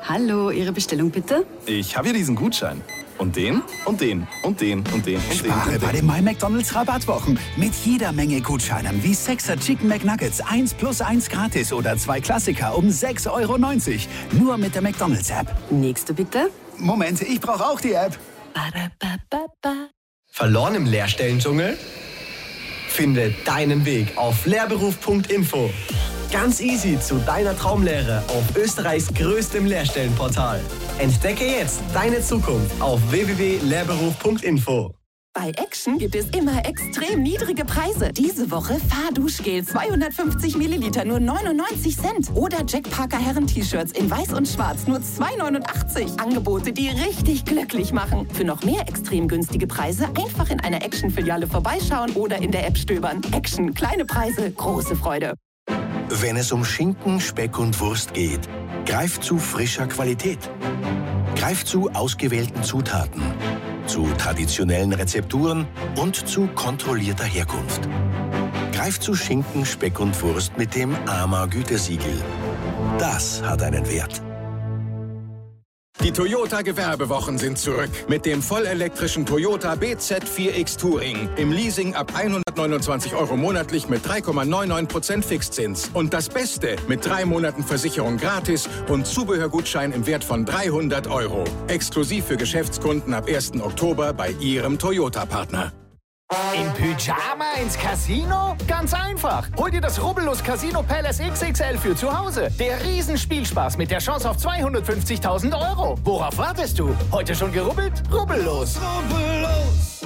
Hallo, Ihre Bestellung bitte? Ich habe hier diesen Gutschein. Und den, und den, und den, und den, und den. Spare bei den My McDonald's Rabattwochen. Mit jeder Menge Gutscheinen wie 6er Chicken McNuggets 1 + 1 gratis oder 2 Klassiker um 6,90 €. Nur mit der McDonald's App. Nächste bitte. Moment, ich brauche auch die App. Verloren im Lehrstellendschungel? Finde deinen Weg auf lehrberuf.info. Ganz easy zu deiner Traumlehre auf Österreichs größtem Lehrstellenportal. Entdecke jetzt deine Zukunft auf www.lehrberuf.info. Bei Action gibt es immer extrem niedrige Preise. Diese Woche Fahrduschgel 250 Milliliter nur 99 Cent. Oder Jack Parker Herren-T-Shirts in weiß und schwarz nur 2,89 €. Angebote, die richtig glücklich machen. Für noch mehr extrem günstige Preise einfach in einer Action-Filiale vorbeischauen oder in der App stöbern. Action, kleine Preise, große Freude. Wenn es um Schinken, Speck und Wurst geht, greift zu frischer Qualität. Greift zu ausgewählten Zutaten, zu traditionellen Rezepturen und zu kontrollierter Herkunft. Greift zu Schinken, Speck und Wurst mit dem AMA-Gütesiegel. Das hat einen Wert. Die Toyota-Gewerbewochen sind zurück mit dem vollelektrischen Toyota BZ4X Touring. Im Leasing ab 129 € monatlich mit 3,99% Fixzins. Und das Beste, mit 3 Monaten Versicherung gratis und Zubehörgutschein im Wert von 300 €. Exklusiv für Geschäftskunden ab 1. Oktober bei Ihrem Toyota-Partner. In Pyjama ins Casino? Ganz einfach. Hol dir das Rubbellos Casino Palace XXL für zu Hause. Der Riesenspielspaß mit der Chance auf 250.000 €. Worauf wartest du? Heute schon gerubbelt? Rubbellos. Rubbellos.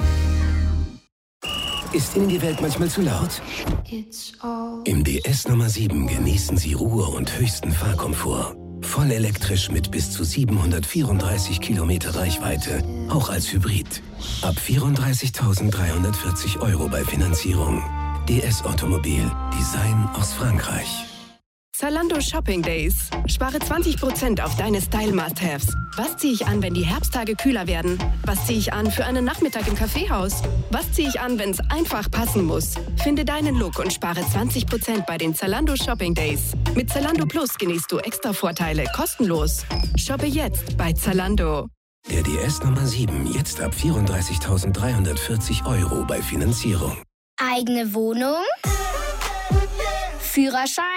Ist Ihnen die Welt manchmal zu laut? Im DS Nummer 7 genießen Sie Ruhe und höchsten Fahrkomfort. Voll elektrisch mit bis zu 734 Kilometer Reichweite, auch als Hybrid. Ab 34.340 € bei Finanzierung. DS Automobil, Design aus Frankreich. Zalando Shopping Days. Spare 20% auf deine Style-Must-Haves. Was ziehe ich an, wenn die Herbsttage kühler werden? Was ziehe ich an für einen Nachmittag im Kaffeehaus? Was ziehe ich an, wenn es einfach passen muss? Finde deinen Look und spare 20% bei den Zalando Shopping Days. Mit Zalando Plus genießt du extra Vorteile kostenlos. Shoppe jetzt bei Zalando. Der DS Nummer 7 jetzt ab 34.340 € bei Finanzierung. Eigene Wohnung? Führerschein?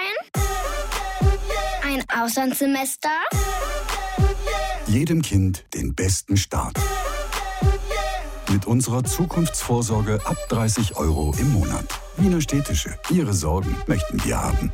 Ein Auslandssemester? Jedem Kind den besten Start. Mit unserer Zukunftsvorsorge ab 30 € im Monat. Wiener Städtische. Ihre Sorgen möchten wir haben.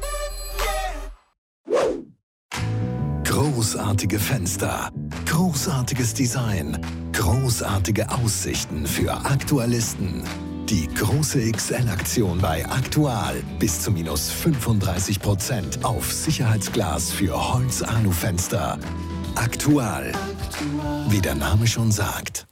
Großartige Fenster, großartiges Design, großartige Aussichten für Aktualisten. Die große XL-Aktion bei Aktual. Bis zu minus 35% auf Sicherheitsglas für Holz-Alu-Fenster. Aktual. Wie der Name schon sagt.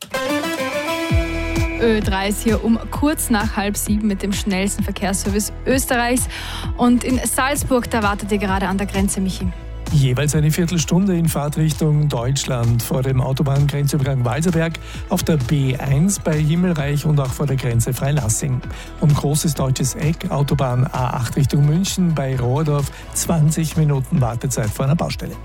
Ö3 ist hier um kurz nach 6:30 mit dem schnellsten Verkehrsservice Österreichs. Und in Salzburg, da wartet ihr gerade an der Grenze, Michi. Jeweils eine Viertelstunde in Fahrtrichtung Deutschland vor dem Autobahngrenzübergang Walserberg, auf der B1 bei Himmelreich und auch vor der Grenze Freilassing. Und Großes Deutsches Eck, Autobahn A8 Richtung München bei Rohrdorf, 20 Minuten Wartezeit vor einer Baustelle.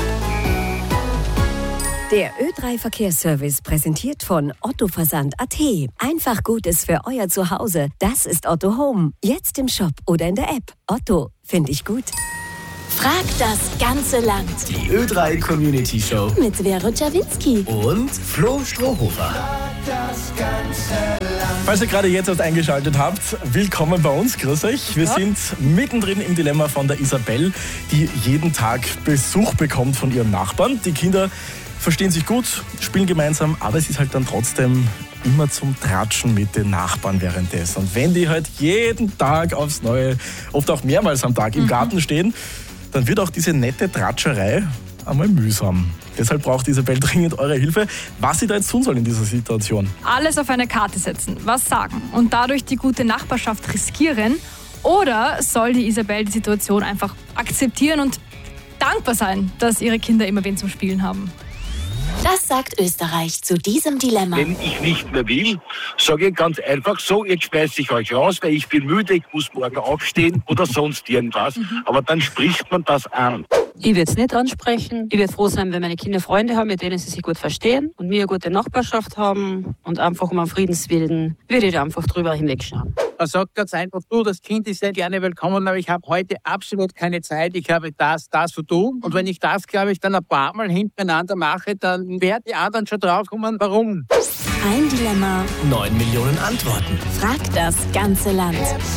Der Ö3 Verkehrsservice präsentiert von Otto Versand.at. Einfach Gutes für euer Zuhause. Das ist Otto Home. Jetzt im Shop oder in der App. Otto, finde ich gut. Frag das ganze Land. Die Ö3 Community Show mit Vero Czawinski und Flo Strohhofer. Falls ihr gerade jetzt erst eingeschaltet habt, willkommen bei uns. Grüß euch. Wir sind mittendrin im Dilemma von der Isabel, die jeden Tag Besuch bekommt von ihrem Nachbarn. Die Kinder verstehen sich gut, spielen gemeinsam, aber es ist halt dann trotzdem immer zum Tratschen mit den Nachbarn währenddessen. Und wenn die halt jeden Tag aufs Neue, oft auch mehrmals am Tag im Garten stehen, dann wird auch diese nette Tratscherei einmal mühsam. Deshalb braucht Isabel dringend eure Hilfe, was sie da jetzt tun soll in dieser Situation. Alles auf eine Karte setzen, was sagen und dadurch die gute Nachbarschaft riskieren? Oder soll die Isabel die Situation einfach akzeptieren und dankbar sein, dass ihre Kinder immer wen zum Spielen haben? Das sagt Österreich zu diesem Dilemma. Wenn ich nicht mehr will, sage ich ganz einfach so, jetzt schmeiße ich euch raus, weil ich bin müde, ich muss morgen aufstehen oder sonst irgendwas. Aber dann spricht man das an. Ich würde es nicht ansprechen. Ich würde froh sein, wenn meine Kinder Freunde haben, mit denen sie sich gut verstehen und wir eine gute Nachbarschaft haben. Und einfach um einen Friedenswillen würde ich einfach drüber hinwegschauen. Man sagt ganz einfach, du, das Kind ist ja gerne willkommen, aber ich habe heute absolut keine Zeit. Ich habe das zu tun. Und wenn ich das, glaube ich, dann ein paar Mal hintereinander mache, dann werden die anderen schon draufkommen, warum. Ein Dilemma. 9 Millionen Antworten. Fragt das ganze Land.